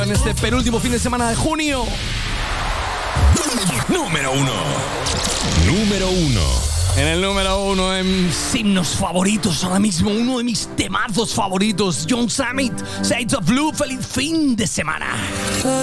en este penúltimo fin de semana de junio. Número 1. Número 1. En el número 1 en himnos favoritos ahora mismo, uno de mis temazos favoritos, John Summit, Shades of Blue. Feliz fin de semana.